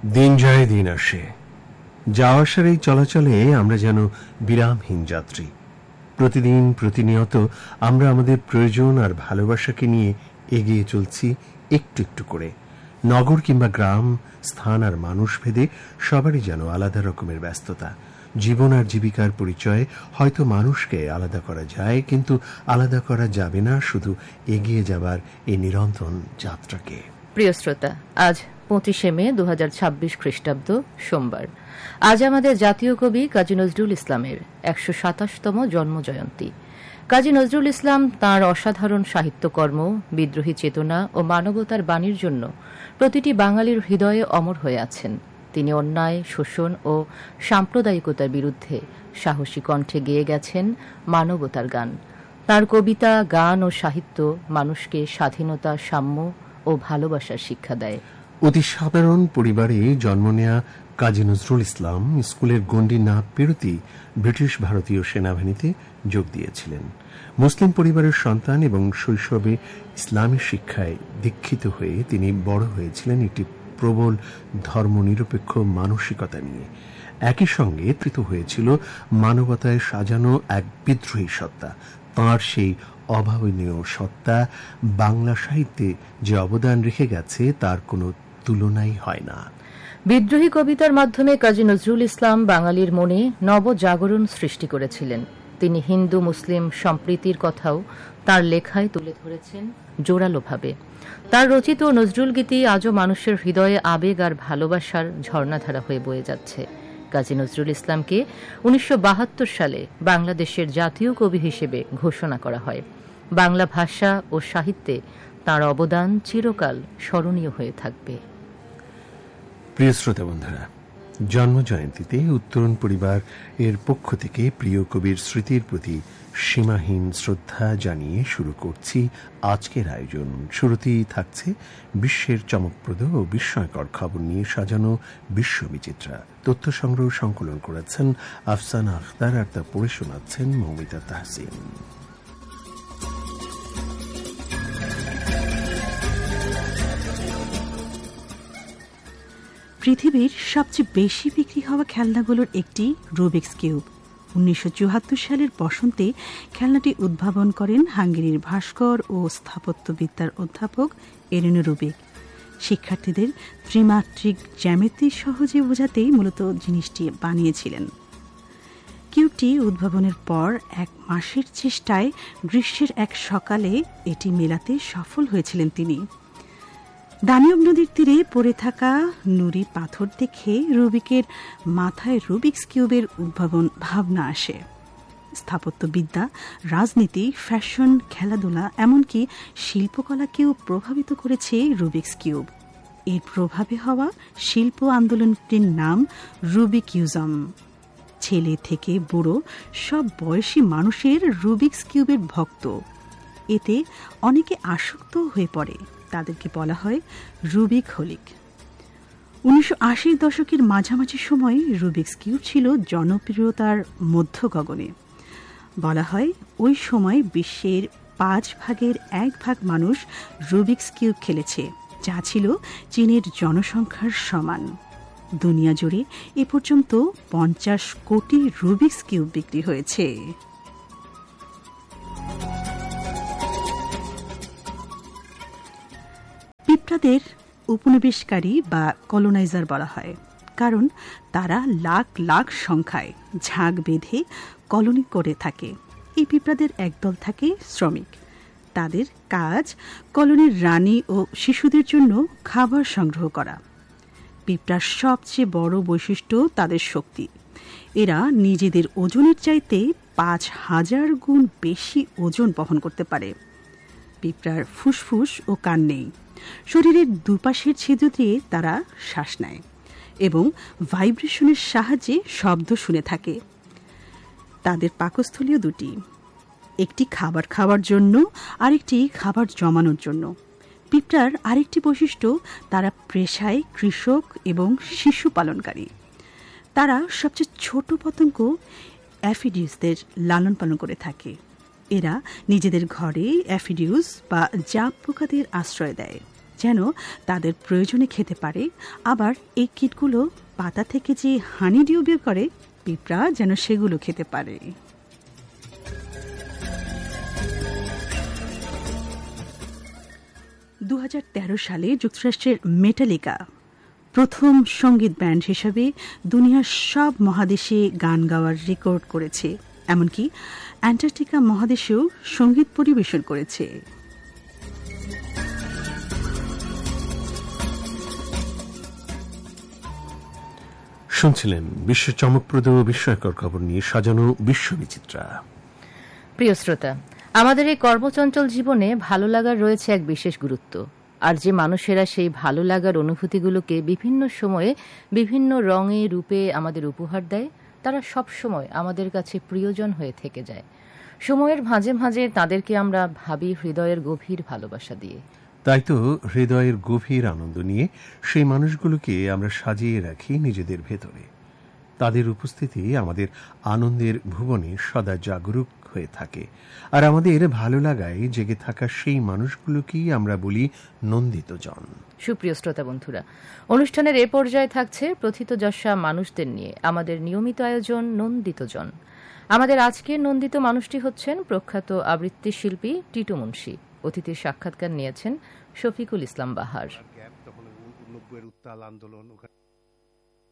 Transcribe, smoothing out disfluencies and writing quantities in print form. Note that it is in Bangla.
দিন যায় দিন আসে, যাওয়া আসার এই চলাচলে আমরা যেন বিরামহীন যাত্রী। প্রতিদিন প্রতিনিয়ত আমরা আমাদের প্রয়োজন আর ভালোবাসাকে নিয়ে এগিয়ে চলছি একটু একটু করে। নগর কিংবা গ্রাম, স্থান আর মানুষ ভেদে সবারই যেন আলাদা রকমের ব্যস্ততা। জীবন আর জীবিকার পরিচয়ে হয়তো মানুষকে আলাদা করা যায়, কিন্তু আলাদা করা যাবে না শুধু এগিয়ে যাবার এই নিরন্তর যাত্রাকে। প্রিয় শ্রোতা, আজ 25শে মে 2026 খ্রিস্টাব্দ, সোমবার। আজ আমাদের জাতীয় কবি কাজী নজরুল ইসলামের 127তম জন্মজয়ন্তী। কাজী নজরুল ইসলাম তাঁর অসাধারণ সাহিত্যকর্ম, বিদ্রোহী চেতনা ও মানবতার বাণীর জন্য প্রতিটি বাঙালির হৃদয়ে অমর হয়ে আছেন। তিনি অন্যায়, শোষণ ও সাম্প্রদায়িকতার বিরুদ্ধে সাহসী কণ্ঠে গেয়ে গেছেন মানবতার গান। তাঁর কবিতা, গান ও সাহিত্য মানুষকে স্বাধীনতা, সাম্য ও ভালোবাসার শিক্ষা দেয়। অতি সাধারণ পরিবারে জন্ম নেয়া কাজী নজরুল ইসলাম স্কুলের গণ্ডি না পেরোতেই ব্রিটিশ ভারতীয় সেনাবাহিনীতে যোগ দিয়েছিলেন। মুসলিম পরিবারের সন্তান এবং শৈশবে ইসলামী শিক্ষায় দীক্ষিত হয়ে তিনি বড় হয়েছিলেন একটি প্রবল ধর্মনিরপেক্ষ মানসিকতা নিয়ে। একই সঙ্গে তৃত হয়েছিল মানবতায় সাজানো এক বিদ্রোহী সত্তা। তাঁর সেই অভাবনীয় সত্তা বাংলা সাহিত্যে যে অবদান রেখে গেছে তার কোনো তুলনাই হয় না। বিদ্রোহী কবিতার মাধ্যমে কাজী নজরুল ইসলাম বাঙালির মনে নবজাগরণ সৃষ্টি করেছিলেন। তিনি হিন্দু মুসলিম সম্প্রীতির কথাও তার লেখায় তুলে ধরেছেন জোরালোভাবে। তার রচিত নজরুল গীতি আজও মানুষের হৃদয়ে আবেগ আর ভালোবাসার ঝর্ণাধারা হয়ে বয়ে যাচ্ছে। কাজী নজরুল ইসলামকে 1972 সালে বাংলাদেশের জাতীয় কবি হিসেবে ঘোষণা করা হয়। বাংলা ভাষা ও সাহিত্যে তাঁর অবদান চিরকাল স্মরণীয় হয়ে থাকবে। প্রিয় শ্রোতা বন্ধুরা, জন্মজয়ন্তীতে উত্তরণ পরিবার এর পক্ষ থেকে প্রিয় কবির স্মৃতির প্রতি সীমাহীন শ্রদ্ধা জানিয়ে শুরু করছি আজকের আয়োজন। শুরুতেই থাকছে বিশ্বের চমকপ্রদ ও বিস্ময়কর খবর নিয়ে সাজানো বিশ্ববিচিত্রা। তথ্য সংগ্রহ সংকলন করেছেন আফসানা আখতার আর তা পড়ে শোনাচ্ছেন মৌমিতা তাহসিন। পৃথিবীর সবচেয়ে বেশি বিক্রি হওয়া খেলনাগুলোর একটি রুবিক্স কিউব। 1974 সালের বসন্তে খেলনাটি উদ্ভাবন করেন হাঙ্গেরির ভাস্কর ও স্থাপত্যবিদ্যার অধ্যাপক এরেনো রুবিক। শিক্ষার্থীদের ত্রিমাত্রিক জ্যামিতি সহজে বোঝাতেই মূলত জিনিসটি বানিয়েছিলেন। কিউবটি উদ্ভাবনের পর 1 মাসের চেষ্টায় গ্রীষ্মের এক সকালে এটি মেলাতে সফল হয়েছিলেন তিনি। দানিয়ব নদীর তীরে পড়ে থাকা নুড়ি পাথর দেখে রুবিকের মাথায় রুবিক্স কিউবের উদ্ভাবন ভাবনা আসে। স্থাপত্যবিদ্যা, রাজনীতি, ফ্যাশন, খেলাধুলা, এমনকি শিল্পকলাকেও প্রভাবিত করেছে রুবিক্স কিউব। এর প্রভাবে হওয়া শিল্প আন্দোলনটির নাম রুবিকিউজম। ছেলে থেকে বুড়ো সব বয়সী মানুষের রুবিক্স কিউবের ভক্ত। এতে অনেকে আসক্ত হয়ে পড়ে, তাদেরকে বলা হয় রুবিক হোলিক। 1980 দশকের মাঝামাঝি সময়ে রুবিক্স কিউব ছিল জনপ্রিয়তার মধ্য গগনে। বলা হয় ওই সময় বিশ্বের 5 ভাগের 1 ভাগ মানুষ রুবিক্স কিউব খেলেছে, যা ছিল চীনের জনসংখ্যার সমান। দুনিয়া জুড়ে এ পর্যন্ত 50 কোটি রুবিক্স কিউব বিক্রি হয়েছে। পিঁপড়াদের উপনিবেশকারী বা কলোনাইজার বলা হয়, কারণ তারা লাখ লাখ সংখ্যায় ঝাঁক বেঁধে কলোনি করে থাকে। এই পিঁপড়াদের একদল থাকে শ্রমিক। তাদের কাজ কলোনির রানী ও শিশুদের জন্য খাবার সংগ্রহ করা। পিঁপড়ার সবচেয়ে বড় বৈশিষ্ট্য তাদের শক্তি। এরা নিজেদের ওজনের চাইতে 5000 গুণ বেশি ওজন বহন করতে পারে। পিঁপড়ার ফুসফুস ও কান নেই। শরীরের দুপাশের ছিদ্র দিয়ে তারা শ্বাস নেয় এবং ভাইব্রেশনের সাহায্যে শব্দ শুনে থাকে। তাদের পাকস্থলীও 2টি, একটি খাবার খাওয়ার জন্য, আরেকটি খাবার জমানোর জন্য। পিঁপড়ার আরেকটি বৈশিষ্ট্য, তারা পেশায় কৃষক এবং শিশু পালনকারী। তারা সবচেয়ে ছোট পতঙ্গ অ্যাফিডিউসদের লালন পালন করে থাকে। এরা নিজেদের ঘরে অ্যাফিডিউস বা জাপ পোকাদের আশ্রয় দেয়, যেন তাদের প্রয়োজনে খেতে পারে। আবার এই কীটগুলো পাতা থেকে যে হানি ডিউ বের করে, পিঁপড়া যেন সেগুলো খেতে পারে। 2013 সালে যুক্তরাষ্ট্রের মেটালিকা প্রথম সঙ্গীত ব্যান্ড হিসেবে দুনিয়ার সব মহাদেশে গান গাওয়ার রেকর্ড করেছে, এমনকি অ্যান্টার্কটিকা মহাদেশেও সঙ্গীত পরিবেশন করেছে। শুনছিলেন বিশ্ব চমকপ্রদ ও বিস্ময়কর খবর নিয়ে সাজানো বিশ্ববিচিত্রা। প্রিয় শ্রোতা, আমাদের এই কর্মচঞ্চল জীবনে ভালো লাগার রয়েছে এক বিশেষ গুরুত্ব। আর যে মানুষেরা সেই ভালো লাগার অনুভূতিগুলোকে বিভিন্ন সময়ে বিভিন্ন রঙে রূপে আমাদের উপহার দেয়, তারা সব সময় আমাদের কাছে প্রিয়জন হয়ে থেকে যায়। সময়ের ভাঁজে ভাঁজে তাদেরকে আমরা ভাবি হৃদয়ের গভীর ভালোবাসা দিয়ে। তাই তো হৃদয়ের গভীর আনন্দ নিয়ে সেই মানুষগুলোকে আমরা সাজিয়ে রাখি নিজেদের ভেতরে। তাদের উপস্থিতি আমাদের আনন্দের ভুবনে সদা জাগরুক হয়ে থাকে। আর আমাদের ভালো লাগায় জেগে থাকা সেই মানুষগুলোকেই আমরা বলি নন্দিতজন। সুপ্রিয় শ্রোতা বন্ধুরা, অনুষ্ঠানের এ পর্যায়ে থাকছে প্রথিতযশা মানুষদের নিয়ে আমাদের নিয়মিত আয়োজন নন্দিতজন। আমাদের আজকের নন্দিত মানুষটি হচ্ছেন প্রখ্যাত আবৃত্তি শিল্পী টিটু মুন্সী। অতিথির সাক্ষাৎকার নিয়েছেন শফিকুল ইসলাম বাহার।